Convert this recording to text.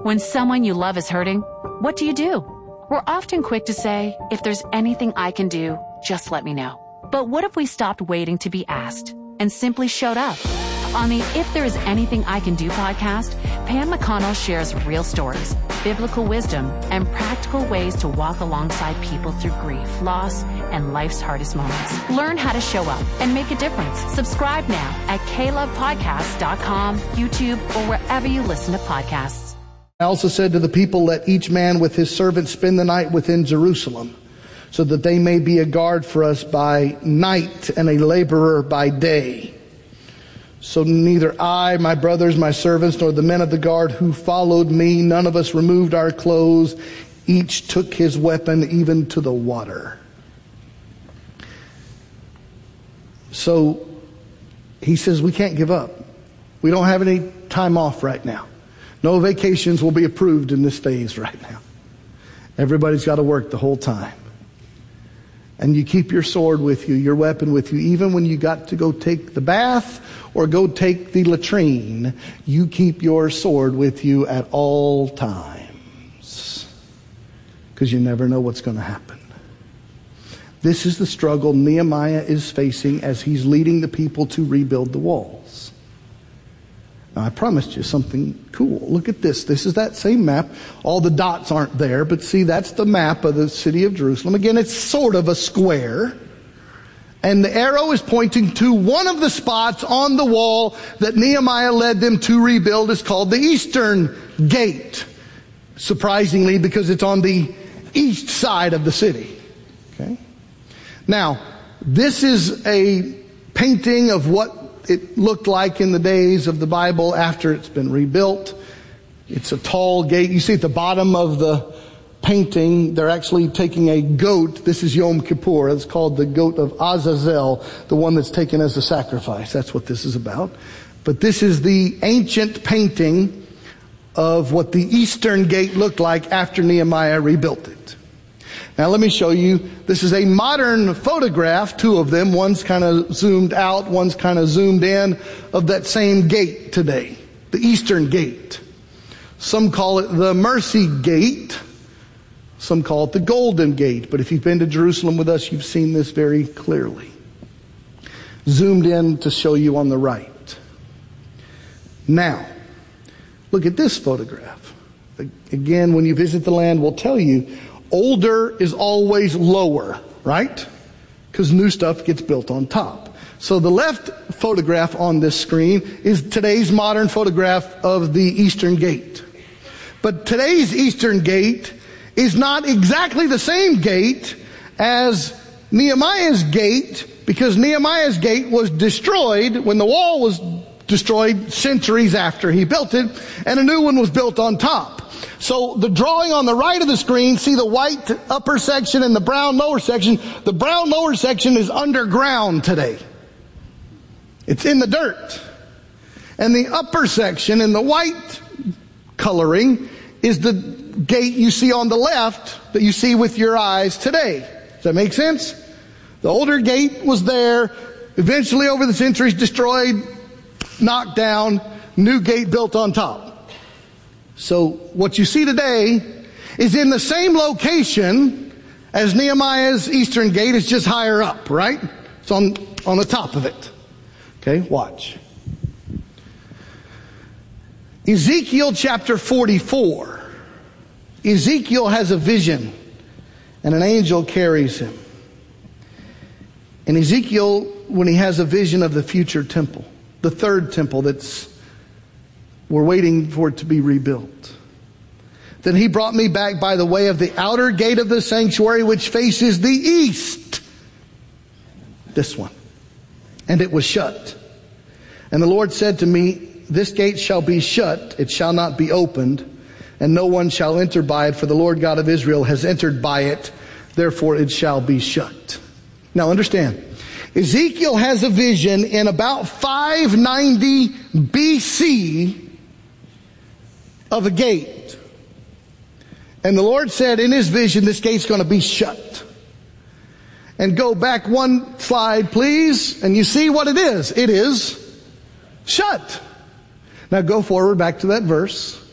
When someone you love is hurting, what do? We're often quick to say, if there's anything I can do, just let me know. But what if we stopped waiting to be asked and simply showed up? On the If There Is Anything I Can Do podcast, Pam McConnell shares real stories, biblical wisdom, and practical ways to walk alongside people through grief, loss, and life's hardest moments. Learn how to show up and make a difference. Subscribe now at KLovePodcasts.com, YouTube, or wherever you listen to podcasts. I also said to the people, let each man with his servant spend the night within Jerusalem, so that they may be a guard for us by night and a laborer by day. So neither I, my brothers, my servants, nor the men of the guard who followed me, none of us removed our clothes. Each took his weapon even to the water. So he says we can't give up. We don't have any time off right now. No vacations will be approved in this phase right now. Everybody's got to work the whole time. And you keep your sword with you, your weapon with you, even when you got to go take the bath or go take the latrine. You keep your sword with you at all times, because you never know what's going to happen. This is the struggle Nehemiah is facing as he's leading the people to rebuild the walls. Now, I promised you something cool. Look at this. This is that same map. All the dots aren't there, but see, that's the map of the city of Jerusalem. Again, it's sort of a square. And the arrow is pointing to one of the spots on the wall that Nehemiah led them to rebuild. Is called the Eastern Gate. Surprisingly, because it's on the east side of the city. Okay. Now, this is a painting of what it looked like in the days of the Bible after it's been rebuilt. It's a tall gate. You see at the bottom of the painting, they're actually taking a goat. This is Yom Kippur. It's called the goat of Azazel, the one that's taken as a sacrifice. That's what this is about. But this is the ancient painting of what the Eastern Gate looked like after Nehemiah rebuilt it. Now let me show you. This is a modern photograph, two of them. One's kind of zoomed out, one's kind of zoomed in, of that same gate today, the Eastern Gate. Some call it the Mercy Gate. Some call it the Golden Gate. But if you've been to Jerusalem with us, you've seen this very clearly. Zoomed in to show you on the right. Now, look at this photograph. Again, when you visit the land, we'll tell you, older is always lower, right? Because new stuff gets built on top. So the left photograph on this screen is today's modern photograph of the Eastern Gate. But today's Eastern Gate is not exactly the same gate as Nehemiah's gate, because Nehemiah's gate was destroyed when the wall was destroyed centuries after he built it, and a new one was built on top. So the drawing on the right of the screen, see the white upper section and the brown lower section. The brown lower section is underground today. It's in the dirt. And the upper section in the white coloring is the gate you see on the left that you see with your eyes today. Does that make sense? The older gate was there, eventually over the centuries destroyed, knocked down, new gate built on top. So what you see today is in the same location as Nehemiah's Eastern Gate. It's just higher up, right? It's on the top of it. Okay, watch. Ezekiel chapter 44. Ezekiel has a vision, and an angel carries him. And Ezekiel, when he has a vision of the future temple, the third temple we're waiting for it to be rebuilt. Then he brought me back by the way of the outer gate of the sanctuary, which faces the east. This one. And it was shut. And the Lord said to me, this gate shall be shut, it shall not be opened, and no one shall enter by it, for the Lord God of Israel has entered by it, therefore it shall be shut. Now understand, Ezekiel has a vision in about 590 BC of a gate. And the Lord said in his vision, this gate's going to be shut. And go back one slide, please. And you see what it is. It is shut. Now go forward back to that verse.